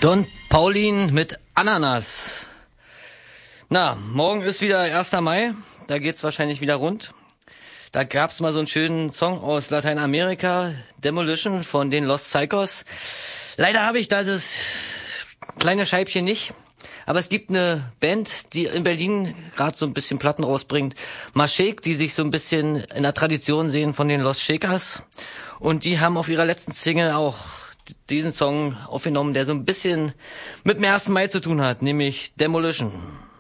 Don Paulin mit Ananas. Na, morgen ist wieder 1. Mai, da geht's wahrscheinlich wieder rund. Da gab's mal so einen schönen Song aus Lateinamerika, Demolition von den Los Psychos. Leider habe ich da das kleine Scheibchen nicht, aber es gibt eine Band, die in Berlin gerade so ein bisschen Platten rausbringt, Mashek, die sich so ein bisschen in der Tradition sehen von den Los Chicas, und die haben auf ihrer letzten Single auch diesen Song aufgenommen, der so ein bisschen mit dem 1. Mai zu tun hat, nämlich Demolition.